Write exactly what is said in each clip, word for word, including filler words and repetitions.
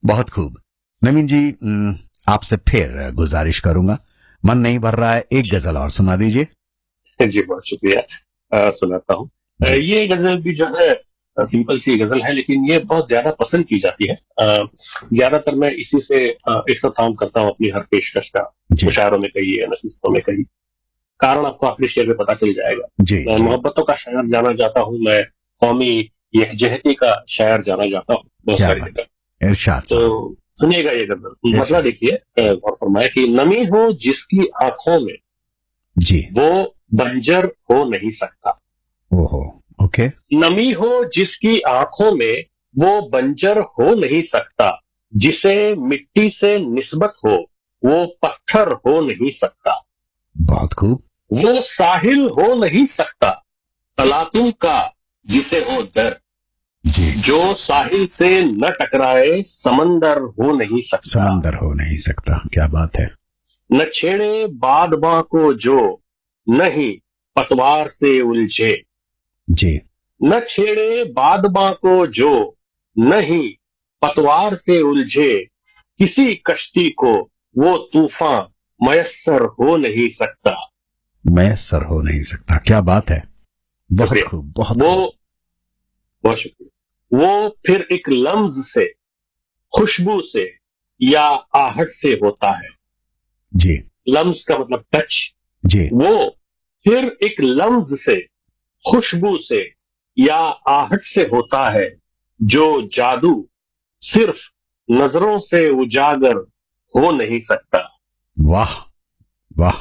बहुत खूब। नवीन जी, न, आपसे फिर गुजारिश करूंगा, मन नहीं भर रहा है, एक गजल और सुना दीजिए। जी बहुत शुक्रिया। अ, सुनाता हूँ। अ, जी ये गजल भी जो है अ, सिंपल सी गजल है, लेकिन ये बहुत ज्यादा पसंद की जाती है। अ, ज्यादातर मैं इसी से अ, इख्तिताम करता हूँ अपनी हर पेशकश का। जी मुशायरों में कही है, नसीहतों में कही, कारण आपको आखिरी शेर में पता चल जाएगा। जी मैं जी। मोहब्बतों का शायर जाना जाता हूँ, मैं कौमी यकजहती का शायर जाना जाता हूँ बहुत क्या सारी बात, जगह। इरशाद तो साहब, सुनिएगा ये गजल, मतलब इरशाद। देखिए, अ, गौर फरमाए कि नमी हो जिसकी आंखों में जी। वो बंजर हो नहीं सकता। ओहो। ओके। नमी हो जिसकी आंखों में वो बंजर हो नहीं सकता। जिसे मिट्टी से निस्बत हो वो पत्थर हो नहीं सकता। बहुत खूब। वो साहिल हो नहीं सकता तलातुम का जिसे हो डर। जी। जो साहिल से न टकराए समंदर हो नहीं सकता। समंदर हो नहीं सकता, क्या बात है। न छेड़े बादबां को जो नहीं पतवार से उलझे। जी न छेड़े बादबां को जो नहीं पतवार से उलझे। किसी कश्ती को वो तूफान मयस्सर हो नहीं सकता। मैसर हो नहीं सकता, क्या बात है। बहुत शुक्रिया। खूब, बहुत वो खूब। बहुत शुक्रिया। वो फिर एक लम्ज से, खुशबू से या आहट से होता है। जी लम्ज का मतलब टच। जी। वो फिर एक लम्ज से, खुशबू से या आहट से होता है। जो जादू सिर्फ नजरों से उजागर हो नहीं सकता। वाह वाह,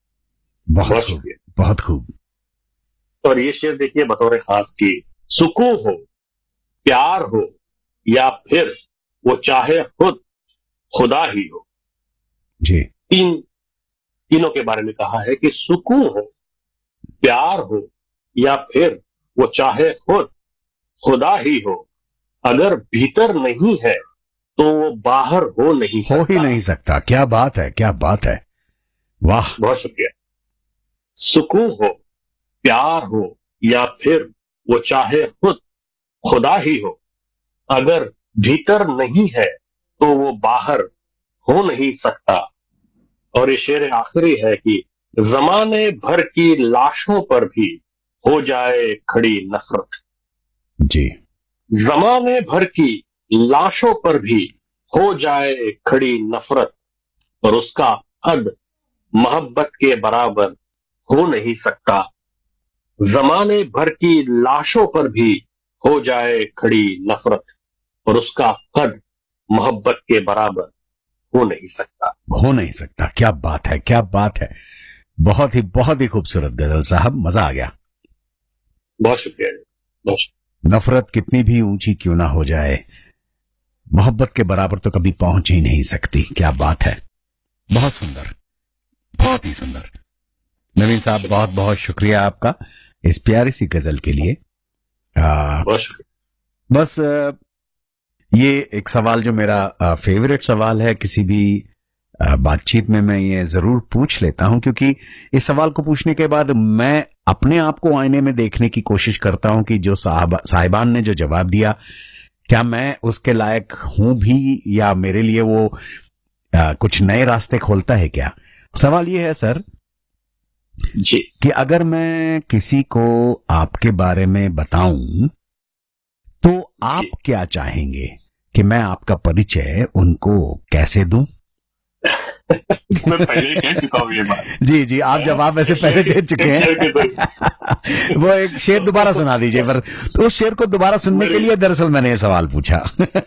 बहुत बहुत खूब, शुक्रिया। बहुत खूब। और ये शेर देखिए बतौर खास की, सुकून हो, प्यार हो या फिर वो चाहे खुद खुदा ही हो। जी तीन तीनों के बारे में कहा है कि सुकून हो, प्यार हो या फिर वो चाहे खुद खुदा ही हो। अगर भीतर नहीं है तो वो बाहर हो नहीं हो ही सकता। नहीं सकता, क्या बात है, क्या बात है। वाह। बहुत शुक्रिया। सुकून हो, प्यार हो या फिर वो चाहे खुद खुदा ही हो। अगर भीतर नहीं है तो वो बाहर हो नहीं सकता। और ये शेर आखिरी है कि जमाने भर की लाशों पर भी हो जाए खड़ी नफरत। जी जमाने भर की लाशों पर भी हो जाए खड़ी नफरत। और उसका हद मोहब्बत के बराबर हो नहीं सकता। जमाने भर की लाशों पर भी हो जाए खड़ी नफरत। और उसका कद मोहब्बत के बराबर हो नहीं सकता। हो नहीं सकता, क्या बात है, क्या बात है। बहुत ही बहुत ही खूबसूरत गजल साहब, मजा आ गया। बहुत शुक्रिया। बहुत शुक्रिया। नफरत कितनी भी ऊंची क्यों ना हो जाए, मोहब्बत के बराबर तो कभी पहुंच ही नहीं सकती, क्या बात है। बहुत सुंदर, बहुत ही सुंदर। नवीन साहब, बहुत बहुत शुक्रिया आपका इस प्यारी सी गजल के लिए। आ, बहुत शुक्रिया। बस आ, ये एक सवाल जो मेरा फेवरेट सवाल है, किसी भी आ, बातचीत में मैं ये जरूर पूछ लेता हूं, क्योंकि इस सवाल को पूछने के बाद मैं अपने आप को आईने में देखने की कोशिश करता हूं कि जो साहब साहिबान ने जो जवाब दिया, क्या मैं उसके लायक हूं भी, या मेरे लिए वो आ, कुछ नए रास्ते खोलता है क्या। सवाल ये है सर जी कि अगर मैं किसी को आपके बारे में बताऊं तो आप जी क्या चाहेंगे कि मैं आपका परिचय उनको कैसे दूं। मैं पहले ही कह चुका हूं ये बात। जी जी, आप जवाब वैसे इस पहले शेर दे के चुके इस शेर के तो हैं। वो एक शेर दोबारा सुना दीजिए, पर तो उस शेर को दोबारा सुनने के मेरी लिए दरअसल मैंने ये सवाल पूछा।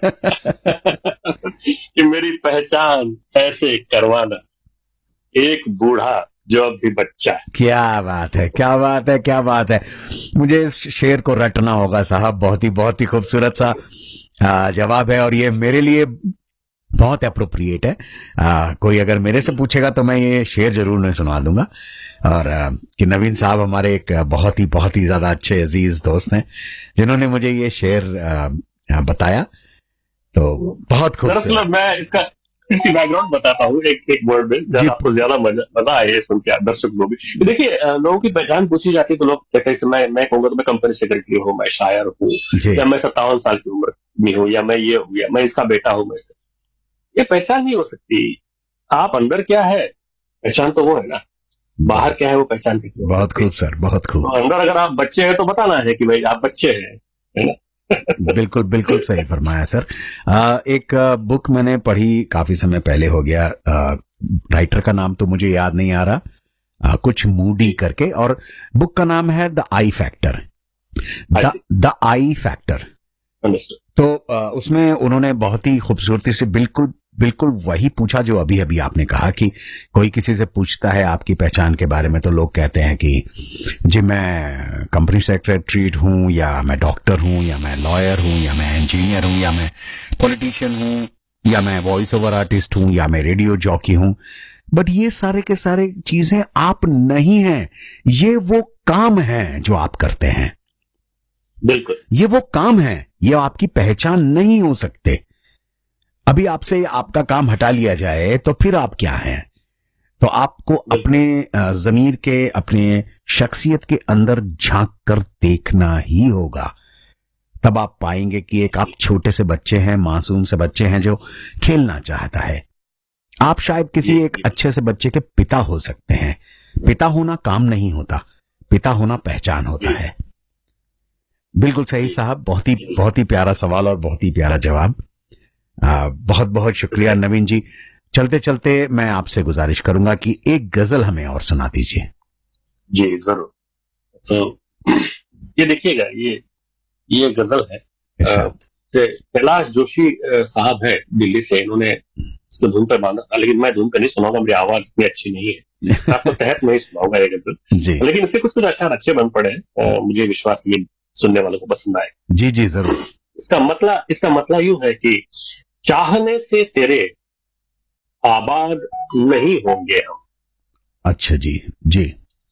कि मेरी पहचान ऐसे करवाना एक बूढ़ा जो अब भी बच्चा है। क्या बात है, क्या बात है, क्या बात है। मुझे इस शेर को रटना होगा साहब, बहुत ही बहुत ही खूबसूरत सा आ, जवाब है, और ये मेरे लिए बहुत अप्रोप्रिएट है। आ, कोई अगर मेरे से पूछेगा तो मैं ये शेर जरूर नहीं सुना दूंगा। और आ, कि नवीन साहब हमारे एक बहुत ही बहुत ही ज्यादा अच्छे अजीज दोस्त हैं, जिन्होंने मुझे ये शेर आ, आ, बताया, तो बहुत दरअसल खूबसूरत। मैं इसका इसी बैकग्राउंड बताता हूँ एक एक वर्ड में, जी ज्यादा आपको ज्यादा मजा मजा आए सुन के, दर्शक को भी। देखिए, अ, लोगों की पहचान पूछी जाती है तो लोग कहते हैं, मैं मैं कहूंगा तो मैं कंपनी सेक्रेटरी हूँ, मैं शायर हूँ, जी या मैं सत्तावन साल की उम्र में हूँ, या मैं ये हूँ, या मैं इसका बेटा हूँ, मैं इसका। ये पहचान नहीं हो सकती। आप अंदर क्या है पहचान तो वो है ना, बाहर क्या है वो पहचान किसी हो बहुत सकती। खूब सर, बहुत खूब। तो अंदर अगर आप बच्चे हैं तो बताना है कि भाई आप बच्चे हैं, है ना। बिल्कुल बिल्कुल सही फरमाया सर। आ, एक आ, बुक मैंने पढ़ी काफी समय पहले हो गया, आ, राइटर का नाम तो मुझे याद नहीं आ रहा, आ, कुछ मूडी करके, और बुक का नाम है the I factor. The the I factor. तो आ, उसमें उन्होंने बहुत ही खूबसूरती से बिल्कुल बिल्कुल वही पूछा जो अभी अभी आपने कहा कि कोई किसी से पूछता है आपकी पहचान के बारे में तो लोग कहते हैं कि जी मैं कंपनी सेक्रेटरी हूं, या मैं डॉक्टर हूं, या मैं लॉयर हूं, या मैं इंजीनियर हूं, या मैं पॉलिटिशियन हूं, या मैं वॉइस ओवर आर्टिस्ट हूं, या मैं रेडियो जॉकी हूं। बट ये सारे के सारे चीजें आप नहीं हैं, ये वो काम है जो आप करते हैं। बिल्कुल, ये वो काम है, ये आपकी पहचान नहीं हो सकते। अभी आपसे आपका काम हटा लिया जाए तो फिर आप क्या हैं? तो आपको अपने ज़मीर के, अपने शख्सियत के अंदर झांक कर देखना ही होगा, तब आप पाएंगे कि एक आप छोटे से बच्चे हैं, मासूम से बच्चे हैं जो खेलना चाहता है। आप शायद किसी एक अच्छे से बच्चे के पिता हो सकते हैं। पिता होना काम नहीं होता, पिता होना पहचान होता है। बिल्कुल सही साहब, बहुत ही बहुत ही प्यारा सवाल और बहुत ही प्यारा जवाब। आ, बहुत बहुत शुक्रिया नवीन जी। चलते चलते मैं आपसे गुजारिश करूंगा कि एक गजल हमें और सुना दीजिए। जी जरूर। तो ये देखिएगा, ये ये गजल है, कैलाश जोशी साहब है दिल्ली से, इन्होंने इसको धुन पर बांधा था, लेकिन मैं धुन पर नहीं सुनाऊंगा, मेरी आवाज इतनी अच्छी नहीं है, आपको तहत नहीं सुनाऊंगा ये गजल जी। लेकिन इससे कुछ कुछ अशार अच्छे बन पड़े हैं, मुझे विश्वास है सुनने वालों को पसंद आए। जी जी जरूर। इसका मतलब इसका मतलब यूं है कि चाहने से तेरे आबाद नहीं होंगे हम। अच्छा जी जी।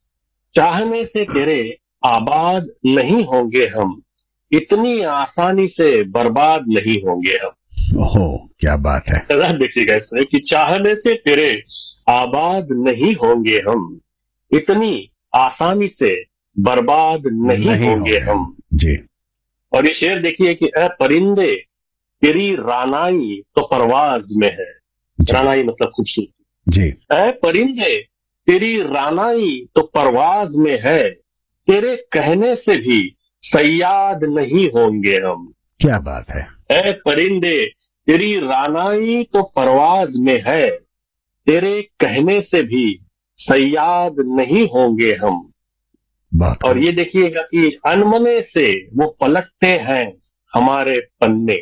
चाहने से तेरे आबाद नहीं होंगे हम, इतनी आसानी से बर्बाद नहीं होंगे हम। ओहो क्या बात है। जरा देखिएगा इसमें कि चाहने से तेरे आबाद नहीं होंगे हम, इतनी आसानी से बर्बाद नहीं, नहीं होंगे हम जी। और ये शेर देखिए कि ए परिंदे तेरी रानाई तो परवाज में है। रानाई मतलब खूबसूरती जी। ए परिंदे तेरी रानाई तो परवाज में है, तेरे कहने से भी सयाद नहीं होंगे हम। क्या बात है। ए परिंदे तेरी रानाई तो परवाज में है, तेरे कहने से भी सयाद नहीं होंगे हम। बात और ये देखिएगा कि अनमने से वो पलटते हैं हमारे पन्ने।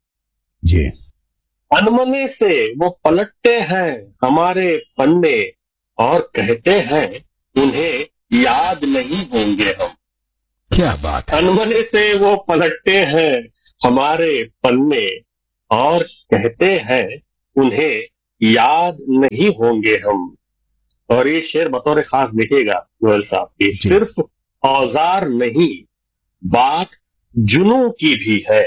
जी। अनमने से वो पलटते हैं हमारे पन्ने और कहते हैं उन्हें याद नहीं होंगे हम। क्या बात है। अनमने से वो पलटते हैं हमारे पन्ने और कहते हैं उन्हें याद नहीं होंगे हम। और ये शेर बतौर खास देखिएगा गोयल साहब की, सिर्फ औजार नहीं बात जुनून की भी है।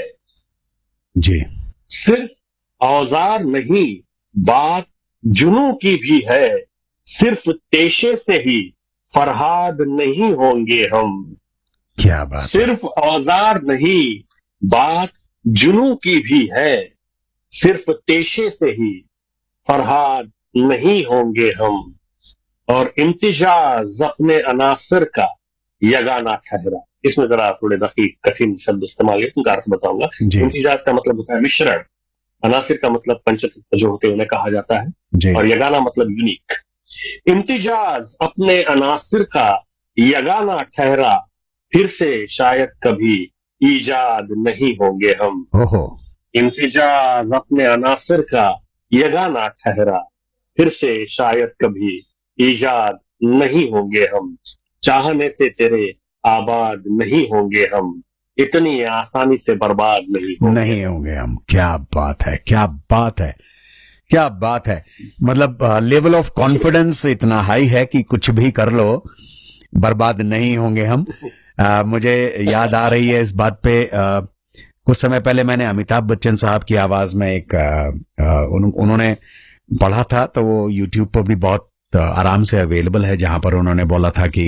जी। सिर्फ औजार नहीं बात जुनून की भी है, सिर्फ पेशे से ही फरहाद नहीं होंगे हम। क्या बात। सिर्फ औजार नहीं बात जुनून की भी है, सिर्फ पेशे से ही फरहाद नहीं होंगे हम। और इम्तिजाज अपने अनासर का यगाना ठहरा, इसमें जरा थोड़े दकीक कठिन शब्द इस्तेमाल है, उनका अर्थ बताऊंगा। इम्तिजाज का मतलब होता है मिश्रण, अनासिर का मतलब पंचतत्व जो होते हैं उन्हें कहा जाता है, और यगाना मतलब यूनिक। इम्तिजाज अपने अनासिर का यगाना ठहरा, फिर से शायद कभी ईजाद नहीं होंगे हम। ओहो। इम्तिजाज अपने अनासिर का यगाना ठहरा, फिर से शायद कभी ईजाद नहीं होंगे हम। चाहने से तेरे आबाद नहीं होंगे हम, इतनी आसानी से बर्बाद नहीं होंगे नहीं होंगे हम। क्या बात है, क्या बात है, क्या बात है। मतलब लेवल ऑफ कॉन्फिडेंस इतना हाई है कि कुछ भी कर लो बर्बाद नहीं होंगे हम। आ, मुझे याद आ रही है इस बात पे, आ, कुछ समय पहले मैंने अमिताभ बच्चन साहब की आवाज में एक आ, आ, उन, उन्होंने पढ़ा था, तो वो यूट्यूब पर भी बहुत आराम से अवेलेबल है, जहां पर उन्होंने बोला था कि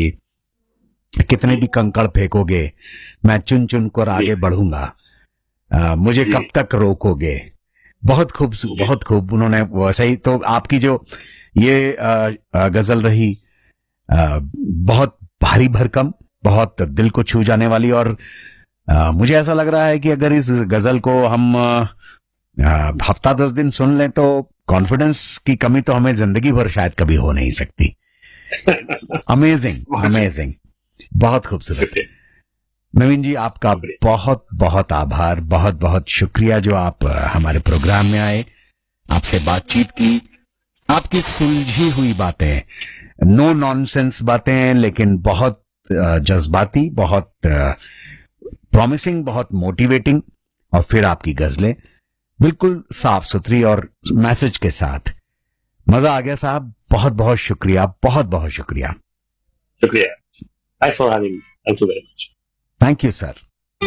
कितने भी कंकड़ फेंकोगे मैं चुन चुन कर आगे बढ़ूंगा, आ, मुझे कब तक रोकोगे, बहुत खूब, बहुत खूब। उन्होंने वैसे ही तो आपकी जो ये आ, आ, गजल रही आ, बहुत भारी भरकम, बहुत दिल को छू जाने वाली, और आ, मुझे ऐसा लग रहा है कि अगर इस गजल को हम आ, आ, हफ्ता दस दिन सुन लें तो कॉन्फिडेंस की कमी तो हमें जिंदगी भर शायद कभी हो नहीं सकती। अमेजिंग, अमेजिंग, बहुत खूबसूरत। नवीन जी, आपका बहुत बहुत आभार, बहुत बहुत शुक्रिया जो आप हमारे प्रोग्राम में आए, आपसे बातचीत की, आपकी सुलझी हुई बातें, नो नॉनसेंस बातें, लेकिन बहुत जज्बाती, बहुत प्रॉमिसिंग, बहुत मोटिवेटिंग, और फिर आपकी गजलें बिल्कुल साफ सुथरी और मैसेज के साथ। मजा आ गया साहब, बहुत बहुत शुक्रिया, बहुत बहुत शुक्रिया। शुक्रिया, thanks for having me, thank you very much. Thank you sir.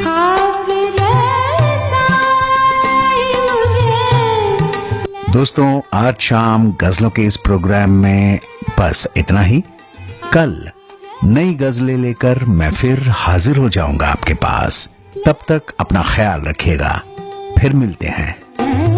दोस्तों, आज शाम गजलों के इस प्रोग्राम में बस इतना ही। कल नई गजलें लेकर मैं फिर हाजिर हो जाऊंगा आपके पास। तब तक अपना ख्याल रखिएगा, फिर मिलते हैं।